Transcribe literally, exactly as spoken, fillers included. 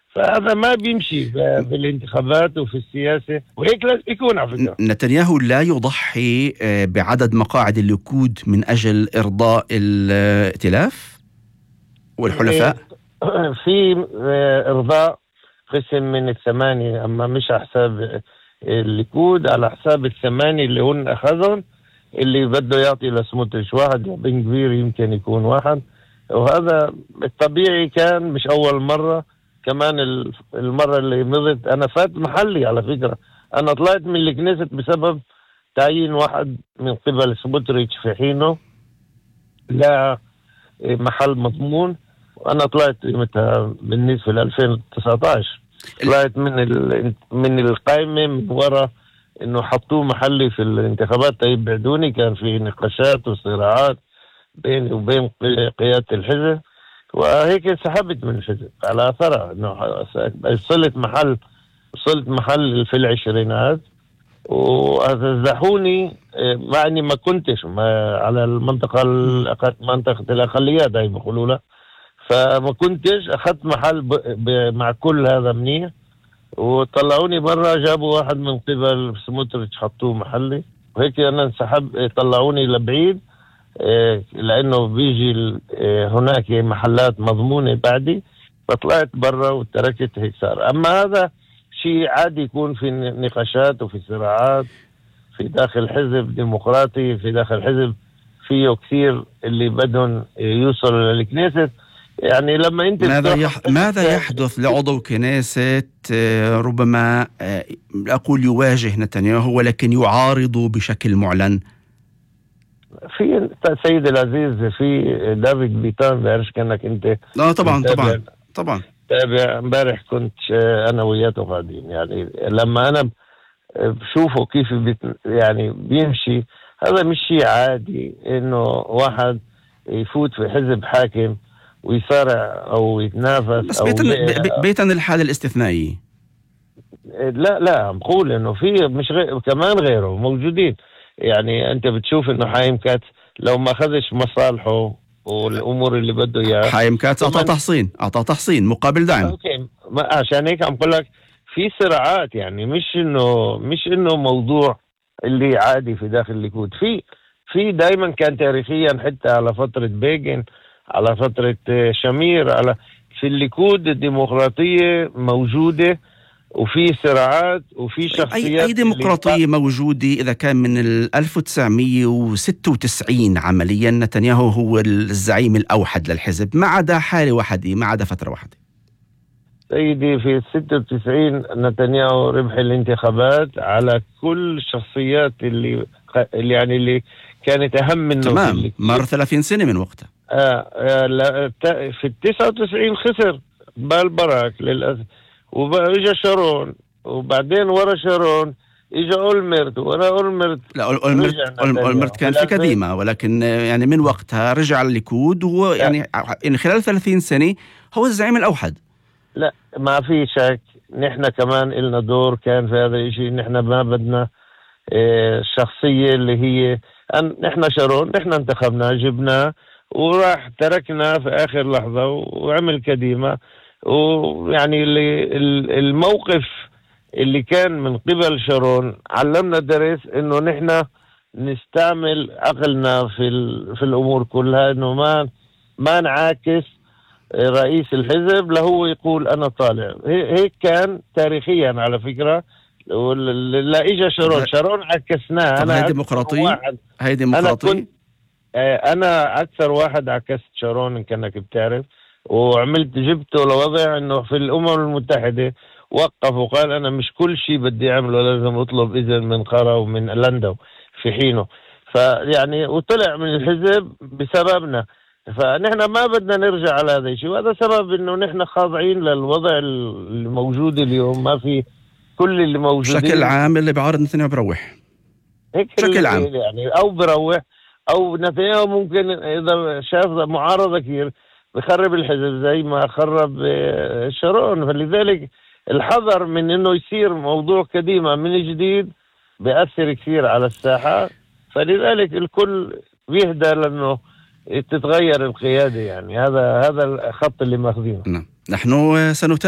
فهذا ما بيمشي بالانتخابات وفي السياسة، وهيك لازم يكون على فكرة. نتنياهو لا يضحي بعدد مقاعد الليكود من أجل إرضاء الائتلاف والحلفاء؟ في إرضاء قسم من الثمانية، أما مش على حساب الليكود، على حساب الثمانية اللي هن أخذهم، اللي بده يعطي لسموتريتش واحد، بن كبير يمكن يكون واحد. وهذا الطبيعي، كان مش أول مرة. كمان المرة اللي مضت أنا فات محلي على فكرة، أنا طلعت من الكنيست بسبب تعيين واحد من قبل سموتريتش في حينه لا محل مضمون، وأنا طلعت متى بالنسبة ل ألفين وتسعة عشر طلعت من من القائمة من وراء إنه حطوه محلي في الانتخابات يبعدوني. كان في نقاشات وصراعات بيني وبين قيادة الحزب، وهيك سحبت من الحزب على أثرها. إنه وصلت محل وصلت محل في العشرينات، وأزحوني مع إني ما كنتش ما على المنطقة منطقة الأقليات هاي بيقولوا لها، فما كنتش أخذت محل ب... ب... مع كل هذا منيح، وطلعوني برا. جابوا واحد من قبل سموتريتش حطوه محلي، وهيك أنا انسحب. طلعوني لبعيد لأنه بيجي هناك محلات مضمونة بعدي، فطلعت برا وتركت. هيك صار. أما هذا شيء عادي يكون في نقاشات وفي صراعات في داخل حزب ديمقراطي، في داخل حزب فيه كثير اللي بدهم يوصلوا للكنيست. يعني لما انت ماذا يح... ماذا يحدث لعضو كنيسة ربما أقول يواجه نتنياهو ولكن يعارض بشكل معلن؟ في سيد العزيز، في دافيد بيتان، بعرفش كأنك انت. لا طبعا طبعا طبعا تابع. امبارح كنت انا وياته قاعدين، يعني لما انا بشوفه كيف بيت يعني بيمشي، هذا مش شيء عادي انه واحد يفوت في حزب حاكم ويصارع او يتنافس. بس بيتن, أو بيتن الحالة الاستثنائي. لا لا بقول انه في مش غير كمان غيره موجودين. يعني انت بتشوف انه حايم كاتس لو ما اخذش مصالحه والامور اللي بده اياها، حايم كاتس اعطى تحصين اعطى تحصين مقابل دعم. اوكي، عشان هيك عم بقول لك في صراعات. يعني مش انه مش انه موضوع اللي عادي في داخل الليكود. في في دائما كان تاريخيا، حتى على فترة بيغن، على فترة شمير، على في الليكود الديمقراطية موجودة، وفي صراعات وفي شخصيات. أي, أي ديمقراطية موجودة إذا كان من ألف وتسعمية وستة وتسعين عمليا نتنياهو هو الزعيم الأوحد للحزب، ما عدا حالة واحدة، ما عدا فترة واحدة. سيدي في ستة وتسعين نتنياهو ربح الانتخابات على كل الشخصيات اللي اللي يعني اللي كانت أهم منه. تمام، مر ثلاثين سنة من وقتها. آه, آه في التسعة وتسعين خسر بالبراك للأسف، وإجا شارون، وبعدين ورا شارون إجا أولمرت، ورا أولمرت. لا أولمرت أولمرت كان في كديمة، ولكن يعني من وقتها رجع الليكود، وهو يعني يعني خلال ثلاثين سنة هو الزعيم الأوحد. لا ما في شك، نحن كمان إلنا دور كان في هذا الشيء. نحن ما بدنا الشخصية اللي هي نحن شارون، نحن انتخبنا جبناه وراح تركنا في آخر لحظة وعمل كديمة. ويعني اللي الموقف اللي كان من قبل شارون علمنا درس انه نحن نستعمل عقلنا في في الامور كلها، انه ما ما نعاكس رئيس الحزب لهو يقول انا طالع. هيك كان تاريخيا على فكرة. لا اجى شارون شارون عكسناه. انا هاي ديمقراطية، هاي ديمقراطية. انا كنت انا اكثر واحد عكست شارون ان كانك بتعرف، وعملت جبته لوضع انه في الامم المتحدة وقف وقال انا مش كل شيء بدي اعمله لازم اطلب اذن من قرا ومن لندن في حينه. فيعني وطلع من الحزب بسببنا. فنحن ما بدنا نرجع على هذا الشيء، وهذا سبب انه نحن خاضعين للوضع الموجود اليوم. ما في كل اللي موجودين بشكل عام اللي بعارض نتنياهو بروح هيك بشكل عام، يعني او بروح او نتنياهو ممكن اذا شاف معارضة كثير بخرب الحزب زي ما خرب شارون. فلذلك الحذر من انه يصير موضوع كديمة من جديد بيأثر كثير على الساحة. فلذلك الكل بيهدى لانه تتغير القيادة. يعني هذا هذا الخط اللي ماخذينه. نحن سنتابع